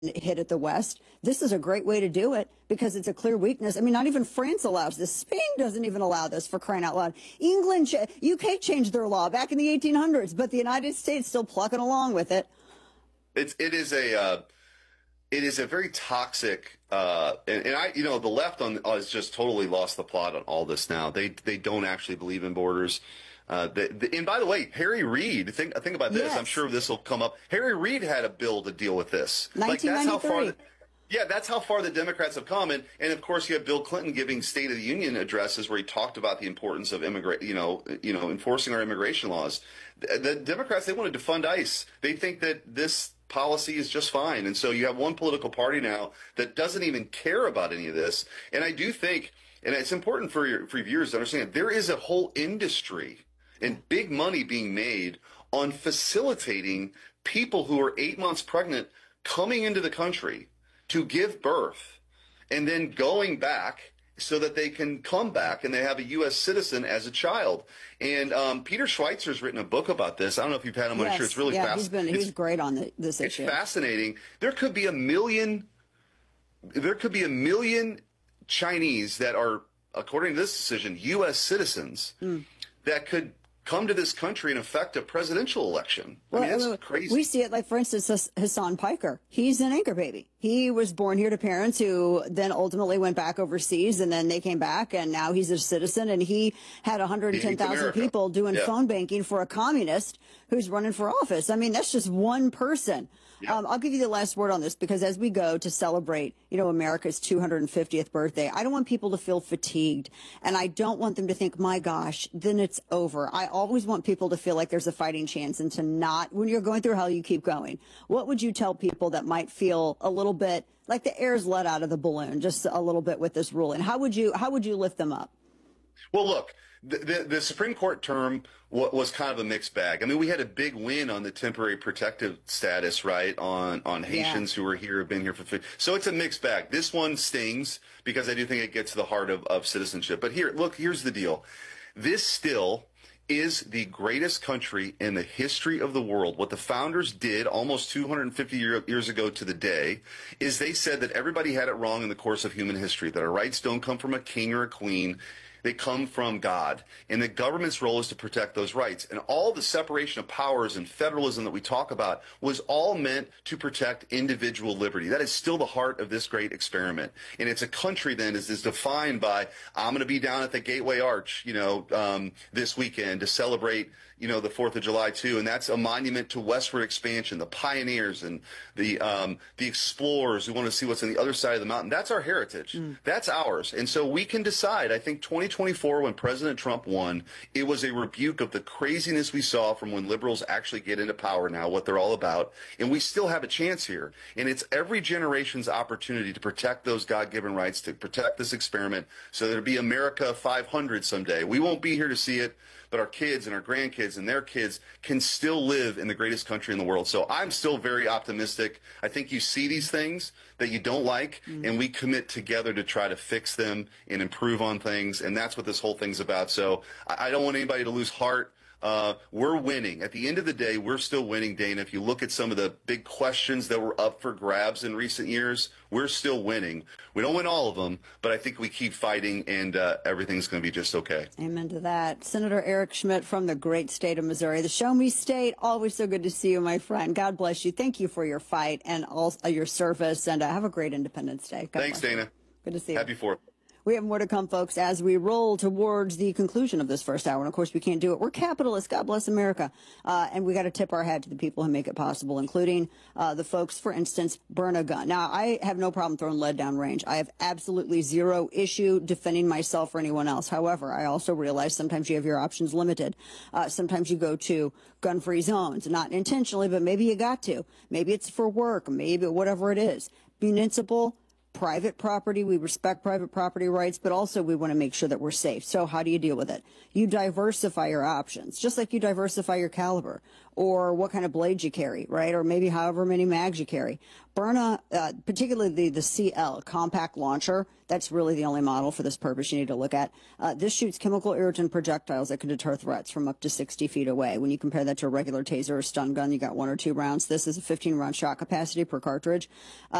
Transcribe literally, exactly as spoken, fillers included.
hit at the West. This is a great way to do it because it's a clear weakness. I mean, not even France allows this. Spain doesn't even allow this, for crying out loud. England, U K changed their law back in the eighteen hundreds, but the United States still plucking along with it. It's it is a uh, it is a very toxic uh, and, and I you know the left on has just totally lost the plot on all this now. They they don't actually believe in borders. Uh, the, the, and by the way, Harry Reid, think think about this. Yes. I'm sure this will come up. Harry Reid had a bill to deal with this. nineteen ninety-three. Like that's how far. The, yeah, that's how far the Democrats have come. And, and of course, you have Bill Clinton giving State of the Union addresses where he talked about the importance of immigrant, you know, you know, enforcing our immigration laws. The, the Democrats, they want to defund ICE. They think that this policy is just fine. And so you have one political party now that doesn't even care about any of this. And I do think, and it's important for your, for your viewers to understand, there is a whole industry and big money being made on facilitating people who are eight months pregnant coming into the country to give birth and then going back so that they can come back and they have a U S citizen as a child. And um, Peter Schweitzer's written a book about this. I don't know if you've had him on. Yes. I'm sure it's really yeah, fast. He's been, he's great on the, this it's issue. It's fascinating. There could be a million, there could be a million Chinese that are, according to this decision, U S citizens mm. that could come to this country and affect a presidential election. Well, I mean, that's I mean, crazy. We see it, like, for instance, Hassan Piker. He's an anchor baby. He was born here to parents who then ultimately went back overseas, and then they came back, and now he's a citizen, and he had one hundred ten thousand people doing yeah. phone banking for a communist who's running for office. I mean, that's just one person. Yeah. Um, I'll give you the last word on this, because as we go to celebrate, you know, America's two hundred fiftieth birthday, I don't want people to feel fatigued, and I don't want them to think, my gosh, then it's over. I always want people to feel like there's a fighting chance and to not, when you're going through hell, you keep going. What would you tell people that might feel a little bit like the air's let out of the balloon just a little bit with this ruling? How would you, how would you lift them up? Well, look, the, the, the Supreme Court term was kind of a mixed bag. I mean, we had a big win on the temporary protective status, right, on, on Haitians yeah. who were here, have been here for fifty. So it's a mixed bag. This one stings because I do think it gets to the heart of, of citizenship. But here, look, here's the deal. This still is the greatest country in the history of the world. What the founders did almost two hundred fifty year, years ago to the day is they said that everybody had it wrong in the course of human history, that our rights don't come from a king or a queen. They come from God, and the government's role is to protect those rights. And all the separation of powers and federalism that we talk about was all meant to protect individual liberty. That is still the heart of this great experiment. And it's a country then is, is defined by, I'm going to be down at the Gateway Arch, you know, um, this weekend to celebrate, you know, the fourth of July too. And that's a monument to westward expansion, the pioneers and the, um, the explorers who want to see what's on the other side of the mountain. That's our heritage. Mm. That's ours. And so we can decide, I think twenty twenty-four, when President Trump won, it was a rebuke of the craziness we saw from when liberals actually get into power now, what they're all about. And we still have a chance here. And it's every generation's opportunity to protect those God-given rights, to protect this experiment so there'll be America five hundred someday. We won't be here to see it, but our kids and our grandkids and their kids can still live in the greatest country in the world. So I'm still very optimistic. I think you see these things that you don't like, mm. and we commit together to try to fix them and improve on things, and that's what this whole thing's about. So I, I don't want anybody to lose heart. Uh, we're winning. At the end of the day, we're still winning, Dana. If you look at some of the big questions that were up for grabs in recent years, we're still winning. We don't win all of them, but I think we keep fighting, and uh, everything's going to be just okay. Amen to that. Senator Eric Schmitt from the great state of Missouri, the Show Me State. Always so good to see you, my friend. God bless you. Thank you for your fight and all, uh, your service, and uh, have a great Independence Day. God Thanks, Dana. You. Good to see you. Happy Fourth. We have more to come, folks, as we roll towards the conclusion of this first hour. And, of course, we can't do it. We're capitalists. God bless America. Uh, and we got to tip our hat to the people who make it possible, including uh, the folks, for instance, burn a gun. Now, I have no problem throwing lead down range. I have absolutely zero issue defending myself or anyone else. However, I also realize sometimes you have your options limited. Uh, sometimes you go to gun-free zones, not intentionally, but maybe you got to. Maybe it's for work, maybe whatever it is. Municipal private property. We respect private property rights, but also we want to make sure that we're safe. So how do you deal with it? You diversify your options, just like you diversify your caliber or what kind of blades you carry, right? Or maybe however many mags you carry. Byrna, uh, particularly the, the C L, compact launcher, that's really the only model for this purpose you need to look at. Uh, this shoots chemical irritant projectiles that can deter threats from up to sixty feet away. When you compare that to a regular taser or stun gun, you got one or two rounds. This is a fifteen round shot capacity per cartridge. Uh,